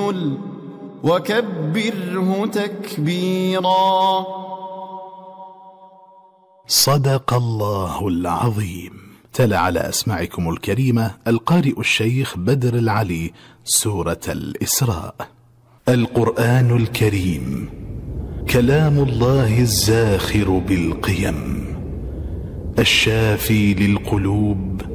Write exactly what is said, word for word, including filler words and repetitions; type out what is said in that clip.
النزل وكبره تكبيرا. صدق الله العظيم. تلا على أسماعكم الكريمة القارئ الشيخ بدر العلي سورة الإسراء. القرآن الكريم كلام الله الزاخر بالقيم، الشافي للقلوب